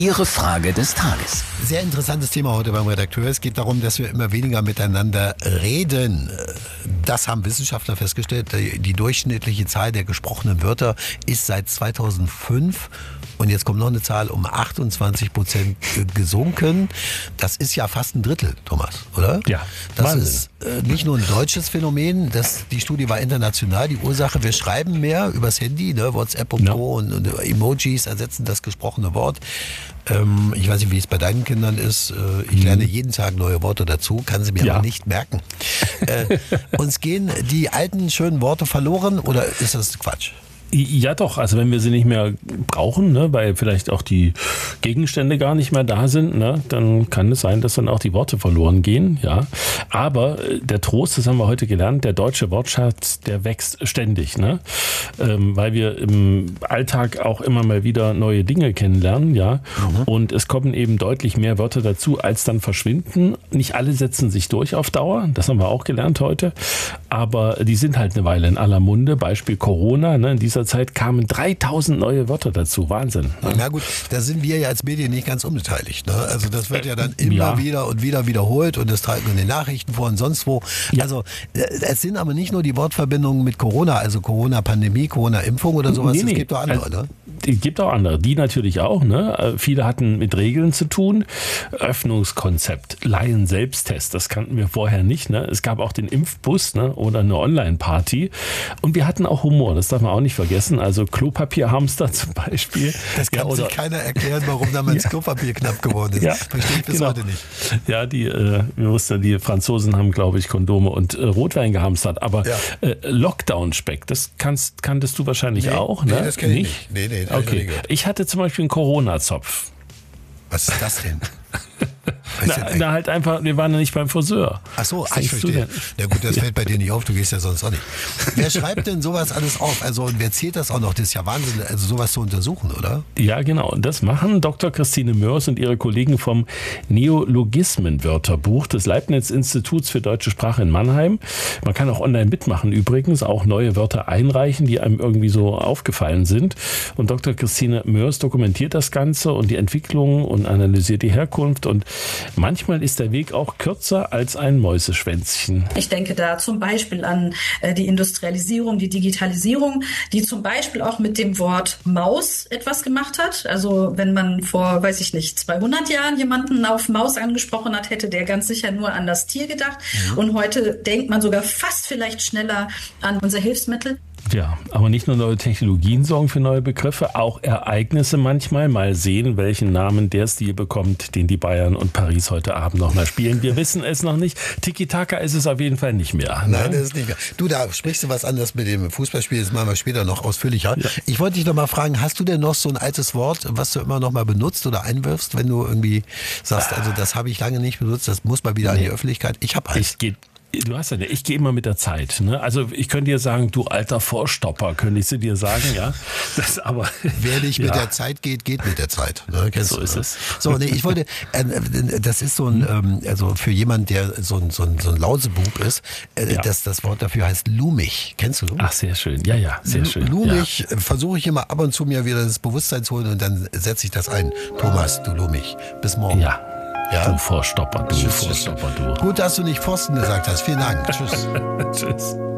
Ihre Frage des Tages. Sehr interessantes Thema heute beim Redakteur. Es geht darum, dass wir immer weniger miteinander reden. Das haben Wissenschaftler festgestellt. Die durchschnittliche Zahl der gesprochenen Wörter ist seit 2005, und jetzt kommt noch eine Zahl, um 28% gesunken. Das ist ja fast ein Drittel, Thomas, oder? Ja, das Wahnsinn. ist nicht nur ein deutsches Phänomen. Die Studie war international. Die Ursache, wir schreiben mehr übers Handy, ne? WhatsApp und Co. Und Emojis ersetzen das gesprochene Wort. Ich weiß nicht, wie es bei deinen Kindern ist. Ich lerne jeden Tag neue Worte dazu, kann sie mir aber nicht merken. Uns gehen die alten schönen Worte verloren, oder ist das Quatsch? Ja doch, also wenn wir sie nicht mehr brauchen, ne, weil vielleicht auch die Gegenstände gar nicht mehr da sind, ne, dann kann es sein, dass dann auch die Worte verloren gehen, ja. Aber der Trost, das haben wir heute gelernt, der deutsche Wortschatz, der wächst ständig, ne, weil wir im Alltag auch immer mal wieder neue Dinge kennenlernen, ja. Und es kommen eben deutlich mehr Wörter dazu, als dann verschwinden. Nicht alle setzen sich durch auf Dauer, das haben wir auch gelernt heute, aber die sind halt eine Weile in aller Munde. Beispiel Corona, ne, in dieser Zeit kamen 3000 neue Wörter dazu. Wahnsinn. Ne? Na gut, da sind wir ja als Medien nicht ganz unbeteiligt. Ne? Also das wird ja dann immer wieder und wieder wiederholt, und das tragen in den Nachrichten vor und sonst wo. Ja. Also es sind aber nicht nur die Wortverbindungen mit Corona, also Corona-Pandemie, Corona-Impfung oder sowas. Es gibt auch andere, ne? Es gibt auch andere, die natürlich auch. Ne? Viele hatten mit Regeln zu tun. Öffnungskonzept, Laien-Selbsttest, das kannten wir vorher nicht. Ne? Es gab auch den Impfbus, ne? Oder eine Online-Party. Und wir hatten auch Humor, das darf man auch nicht vergessen. Also Klopapierhamster zum Beispiel. Das kann sich keiner erklären, warum damals Klopapier knapp geworden ist. Ja, verstehe ich bis heute nicht. Ja, wir wussten, die Franzosen haben, glaube ich, Kondome und Rotwein gehamstert. Aber Lockdown-Speck, das kanntest du wahrscheinlich auch, ne? Nee, das kenne ich nicht. Nee, okay. Ich hatte zum Beispiel einen Corona-Zopf. Was ist das denn? Na, halt einfach, wir waren ja nicht beim Friseur. Ach so, ich verstehe. Ja gut, das fällt bei dir nicht auf, du gehst ja sonst auch nicht. Wer schreibt denn sowas alles auf? Also, und wer zählt das auch noch? Das ist ja Wahnsinn, also sowas zu untersuchen, oder? Ja, genau. Und das machen Dr. Christine Mörs und ihre Kollegen vom Neologismen-Wörterbuch des Leibniz-Instituts für deutsche Sprache in Mannheim. Man kann auch online mitmachen übrigens, auch neue Wörter einreichen, die einem irgendwie so aufgefallen sind. Und Dr. Christine Mörs dokumentiert das Ganze und die Entwicklung und analysiert die Herkunft, und manchmal ist der Weg auch kürzer als ein Mäuseschwänzchen. Ich denke da zum Beispiel an die Industrialisierung, die Digitalisierung, die zum Beispiel auch mit dem Wort Maus etwas gemacht hat. Also wenn man vor, 200 Jahren jemanden auf Maus angesprochen hat, hätte der ganz sicher nur an das Tier gedacht. Und heute denkt man sogar fast vielleicht schneller an unser Hilfsmittel. Ja, aber nicht nur neue Technologien sorgen für neue Begriffe, auch Ereignisse manchmal. Mal sehen, welchen Namen der Stil bekommt, den die Bayern und Paris heute Abend noch mal spielen. Wir wissen es noch nicht. Tiki-Taka ist es auf jeden Fall nicht mehr. Ne? Nein, das ist nicht mehr. Du, da sprichst du was anderes mit dem Fußballspiel. Das machen wir später noch ausführlicher. Ja. Ich wollte dich noch mal fragen, hast du denn noch so ein altes Wort, was du immer noch mal benutzt oder einwirfst, wenn du irgendwie sagst, also das habe ich lange nicht benutzt, das muss mal wieder an die Öffentlichkeit? Ich habe eins. Du hast ja, ich gehe immer mit der Zeit. Ne? Also ich könnte dir sagen, du alter Vorstopper, könnte ich dir sagen, ja. Das aber. Wer nicht mit der Zeit geht, geht mit der Zeit. Ne? So ist es. So, nee, ich wollte, das ist so ein, also für jemanden, der so ein Lausebub ist, das Wort dafür heißt lumig. Kennst du? Ach, sehr schön. Ja, sehr schön. Lumig versuche ich immer ab und zu mir wieder das Bewusstsein zu holen, und dann setze ich das ein. Thomas, du lumig. Bis morgen. Ja. Du Vorstopper, du. Gut, dass du nicht Pfosten gesagt hast. Vielen Dank. Tschüss. Tschüss.